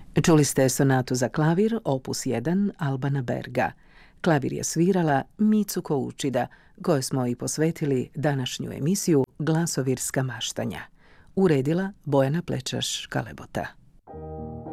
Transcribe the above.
Čuli ste sonatu za klavir, opus 1, Albana Berga. Klavir je svirala Micu Koučida, kojoj smo i posvetili današnju emisiju Glasovirska maštanja. Uredila Bojana Plečaš-Kalebota.